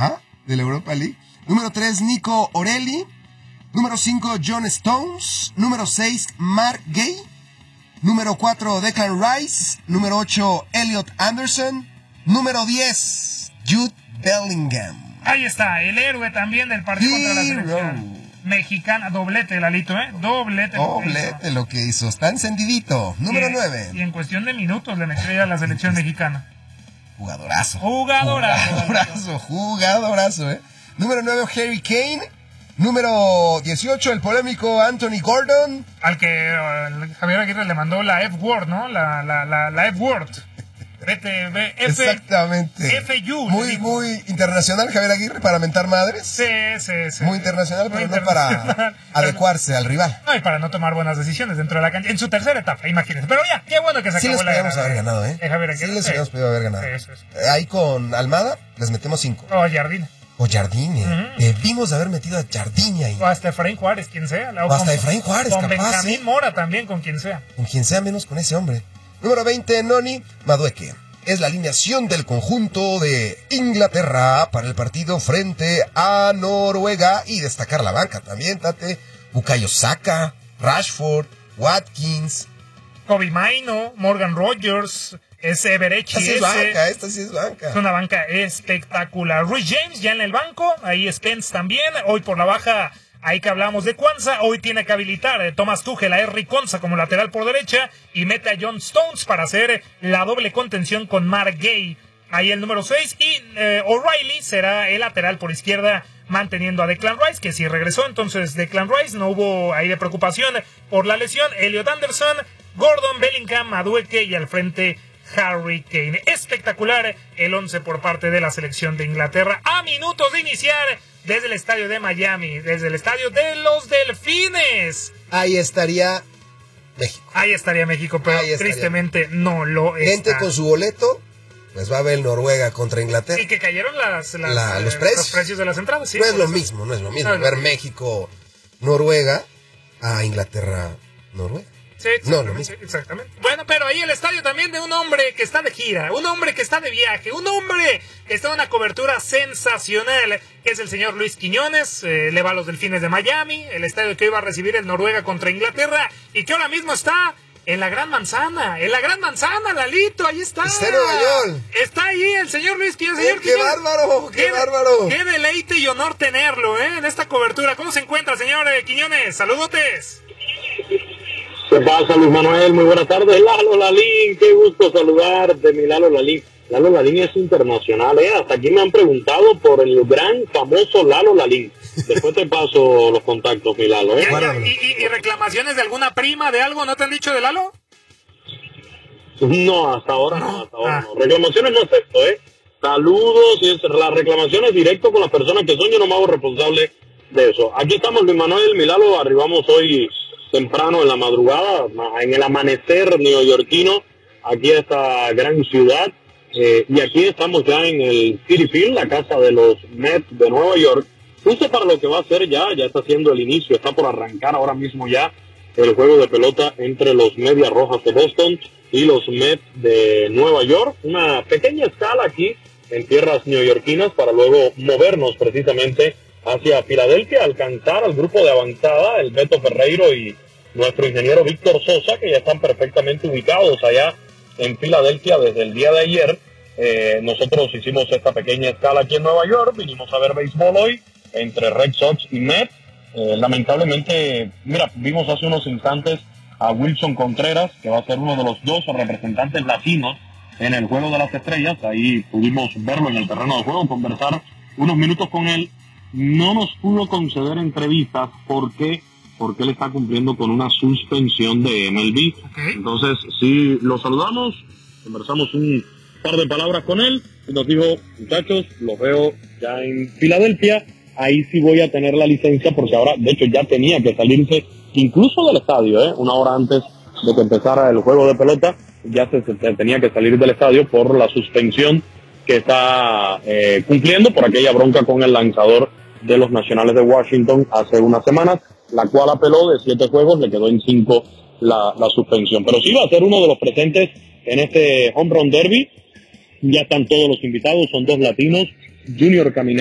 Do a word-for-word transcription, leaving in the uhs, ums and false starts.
Ajá, de la Europa League. Número tres, Nico Orelli. Número cinco, John Stones. Número seis, Mark Gay. Número cuatro, Declan Rice. Número ocho, Elliot Anderson. Número diez, Jude Bellingham. Ahí está, el héroe también del partido Hero. Contra la selección mexicana. Doblete, Lalito, ¿eh? Doblete. Doblete lo que hizo. Está encendidito. Número nueve. Y en cuestión de minutos le metió a la selección mexicana. Jugadorazo. Jugadorazo. Jugadorazo, jugadorazo, ¿eh? Número nueve, Harry Kane. Número dieciocho, el polémico Anthony Gordon. Al que uh, Javier Aguirre le mandó la F-word, ¿no? La, la, la, la F-word. F, F, Exactamente. F U. Muy, muy internacional Javier Aguirre para mentar madres. Sí, sí, sí. Muy internacional, muy pero internacional. No para adecuarse al rival. No, y para no tomar buenas decisiones dentro de la cancha. En su tercera etapa, imagínense. Pero ya, qué bueno que se sí acabó la Sí les podíamos haber ganado, ¿eh? eh Javier sí les habíamos podido haber ganado. Sí, sí, sí. Ahí con Almada les metemos cinco. O Jardine. O Jardine. Uh-huh. Debimos haber metido a Jardine ahí. O hasta Efraín Juárez, quien sea. O, o hasta con, Efraín Juárez, con capaz. Con Benjamín ¿eh? Mora también, con quien sea. Con quien sea, menos con ese hombre. Número veinte, Noni Madueke. Es la alineación del conjunto de Inglaterra para el partido frente a Noruega. Y destacar la banca también, Tate. Bukayo Saka, Rashford, Watkins, Kobe Maino, Morgan Rogers, ese Berechi. Esta sí es banca, esta sí es banca. Es una banca espectacular. Rhys James ya en el banco, ahí Spence también. Hoy por la baja, ahí que hablamos de Kwanzaa, hoy tiene que habilitar eh, Thomas Tuchel a Henry Konsa como lateral por derecha y mete a John Stones para hacer la doble contención con Mark Gay. Ahí el número seis y eh, O'Reilly será el lateral por izquierda manteniendo a Declan Rice, que sí regresó, entonces Declan Rice, no hubo ahí de preocupación por la lesión. Elliot Anderson, Gordon, Bellingham, Madueke y al frente Harry Kane. Espectacular el once por parte de la selección de Inglaterra a minutos de iniciar desde el estadio de Miami, desde el estadio de los Delfines. Ahí estaría México. Ahí estaría México, pero tristemente no lo está. Gente con su boleto, pues va a ver Noruega contra Inglaterra. Y que cayeron las, las, La, los, precios. los precios de las entradas. Sí, no es lo eso. mismo, no es lo mismo no, ver no. México, Noruega a Inglaterra, Noruega. Sí, no, lo mismo. Exactamente. Bueno, pero ahí el estadio también de un hombre que está de gira, un hombre que está de viaje, un hombre que está en una cobertura sensacional, que es el señor Luis Quiñones, eh, le va a los Delfines de Miami, el estadio que iba a recibir el Noruega contra Inglaterra y que ahora mismo está en la Gran Manzana, en la Gran Manzana, Lalito, ahí está. Está en Nueva York. Está ahí el señor Luis Quiñones. Señor ¡Qué Quiñones. bárbaro! ¡Qué, qué bárbaro! ¡Qué deleite y honor tenerlo, eh, en esta cobertura! ¿Cómo se encuentra, señor eh, Quiñones? ¡Saludotes! ¿Qué pasa, Luis Manuel? Muy buenas tardes. Lalo Lalín, qué gusto saludarte, mi Lalo Lalín. Lalo Lalín es internacional, ¿eh? Hasta aquí me han preguntado por el gran, famoso Lalo Lalín. Después te paso los contactos, mi Lalo, ¿eh? Ya, ya. ¿Y, y, ¿Y reclamaciones de alguna prima, de algo, no te han dicho de Lalo? No, hasta ahora no, no hasta ahora ah. no. Reclamaciones no acepto, ¿eh? Saludos, y es, las reclamaciones directo con las personas que son, yo no me hago responsable de eso. Aquí estamos, Luis Manuel, mi Lalo, arribamos hoy temprano en la madrugada, en el amanecer neoyorquino, aquí a esta gran ciudad, eh, y aquí estamos ya en el Citi Field, la casa de los Mets de Nueva York, justo para lo que va a ser ya, ya está haciendo el inicio, está por arrancar ahora mismo ya el juego de pelota entre los Medias Rojas de Boston y los Mets de Nueva York, una pequeña escala aquí en tierras neoyorquinas para luego movernos precisamente hacia Filadelfia, alcanzar al grupo de avanzada, el Beto Ferreiro y nuestro ingeniero Víctor Sosa, que ya están perfectamente ubicados allá en Filadelfia desde el día de ayer. Eh, nosotros hicimos esta pequeña escala aquí en Nueva York, vinimos a ver béisbol hoy entre Red Sox y Mets. Eh, lamentablemente, mira, vimos hace unos instantes a Wilson Contreras, que va a ser uno de los dos representantes latinos en el Juego de las Estrellas. Ahí pudimos verlo en el terreno de juego, conversar unos minutos con él. No nos pudo conceder entrevistas porque porque él está cumpliendo con una suspensión de M L B. Okay. Entonces, sí, lo saludamos, conversamos un par de palabras con él y nos dijo, muchachos, los veo ya en Filadelfia, ahí sí voy a tener la licencia porque ahora, de hecho, ya tenía que salirse incluso del estadio, ¿eh? Una hora antes de que empezara el juego de pelota, ya se, se tenía que salir del estadio por la suspensión que está eh, cumpliendo por aquella bronca con el lanzador de los Nacionales de Washington hace unas semanas, la cual apeló de siete juegos, le quedó en cinco la, la suspensión. Pero sí va a ser uno de los presentes en este Home Run Derby. Ya están todos los invitados, son dos latinos, Junior Caminero